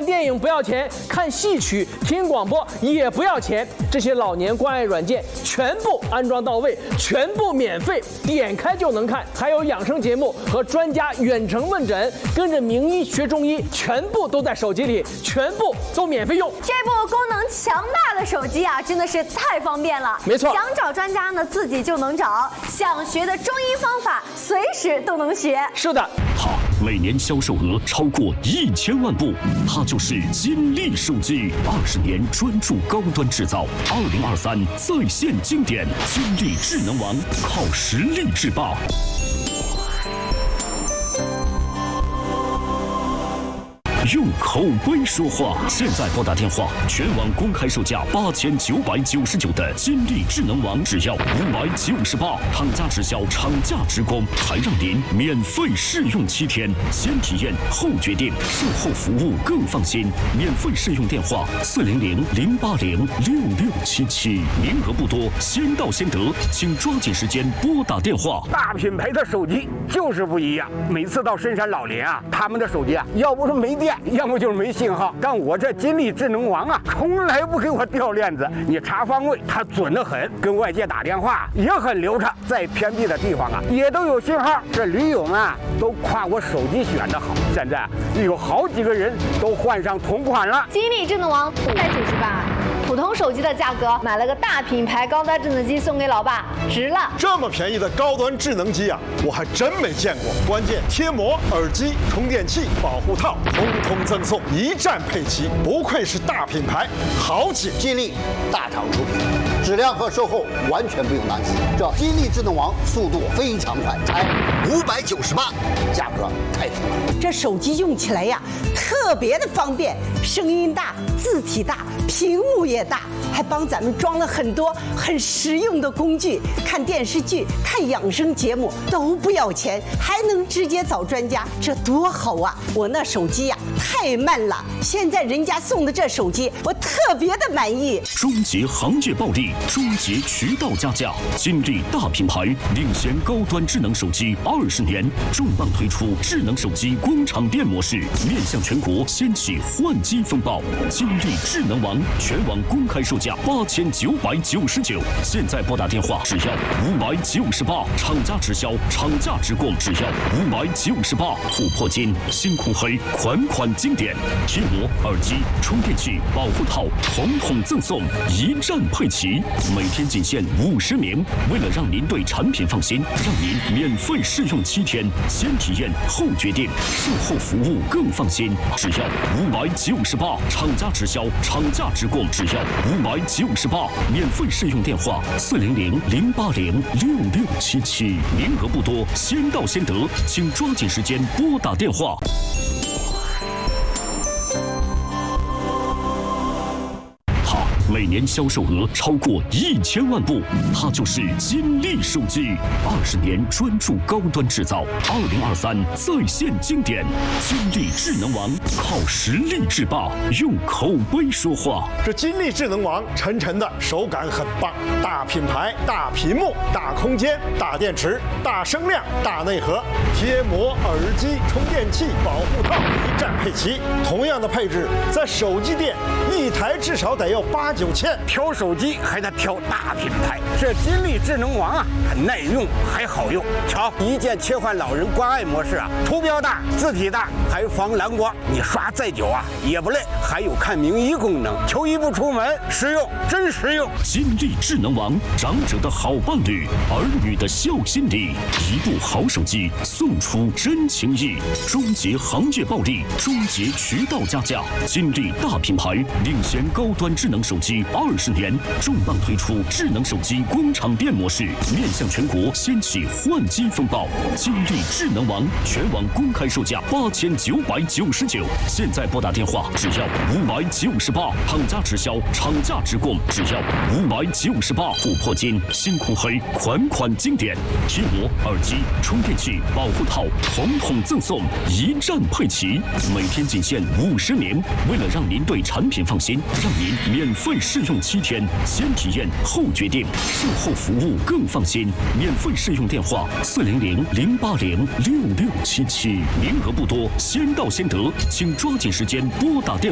看电影不要钱，看戏曲、听广播也不要钱。这些老年关爱软件全部安装到位，全部免费，点开就能看。还有养生节目和专家远程问诊，跟着名医学中医，全部都在手机里，全部都免费用。 这部功能强大的手机啊，真的是太方便了。 没错， 想找专家呢，自己就能找；想学的中医方法，随时都能学。 是的， 好。每年销售额超过1000万部，它就是金立手机，20年专注高端制造，2023再现经典，金立智能王靠实力制霸。用口碑说话，现在拨打电话，全网公开售价8999的金立智能王只要598，厂家直销，厂家直供，还让您免费试用7天，先体验后决定，售后服务更放心。免费试用电话400-080-6677，名额不多，先到先得，请抓紧时间拨打电话。 大品牌的手机就是不一样，每次到深山老林啊，他们的手机啊，要不是没电，要么就是没信号，但我这金立智能王啊，从来不给我掉链子。你查方位，它准得很，跟外界打电话也很流畅，在偏僻的地方啊，也都有信号。这驴友们啊，都夸我手机选得好。现在有好几个人都换上同款了。 金立智能王598，普通手机的价格，买了个大品牌高端智能机送给老爸，值了。 这么便宜的高端智能机啊，我还真没见过。关键贴膜、耳机、充电器、保护套，通通赠送，一站配齐，不愧是大品牌，好紧！ 金立大厂出品，质量和售后完全不用担心。这金立智能王速度非常快，才598，价格太低了。 这手机用起来呀，特别的方便，声音大，字体大，屏幕也大，还帮咱们装了很多很实用的工具，看电视剧、看养生节目都不要钱，还能直接找专家，这多好啊！我那手机呀太慢了，现在人家送的这手机，我特别的满意。 终结行业暴利，终结渠道加价，金立大品牌领先高端智能手机20年，重磅推出智能手机光场店模式，面向全国掀起换机风暴。金立智能王全网公开售价8999，现在拨打电话只要598，厂家直销，厂家直供只要598，琥珀金、星空黑款经典，贴膜、耳机、充电器、保护套，统统赠送，一站配齐，每天仅限50名。为了让您对产品放心，让您免费试用7天，先体验后决定，售后服务更放心，只要598，厂家直销，厂家直供只要598，免费试用电话400-080-6677，名额不多，先到先得，请抓紧时间拨打电话。每年销售额超过1000万部，它就是金立手机，20年专注高端制造，2023再现经典，金立智能王靠实力制霸，用口碑说话。 这金立智能王沉沉的，手感很棒，大品牌、大屏幕、大空间、大电池、大声量、大内核，贴膜、耳机、充电器、保护套一站配齐。同样的配置，在手机店一台至少得要8、9千。 挑手机还得挑大品牌，这金立智能王啊，它耐用还好用。瞧，一键切换老人关爱模式啊，图标大，字体大，还防蓝光，你刷再久啊也不累。还有看名医功能，求医不出门，实用真实用。 金立智能王，长者的好伴侣，儿女的孝心理，一部好手机送出真情意，终结行业暴利，终结渠道加价。金立大品牌领先高端智能手机20年，重磅推出智能手机光场店模式，面向全国掀起换机风暴。金立智能王全网公开售价8999，现在拨打电话只要598，厂家直销，厂家直供只要598，琥珀金、星空黑款经典，贴膜、耳机、充电器、保护套，统统赠送，一站配齐，每天仅限50名。为了让您对产品放心，让您免费试用7天，先体验后决定，售后服务更放心。免费试用电话400-080-6677，名额不多，先到先得，请抓紧时间拨打电话。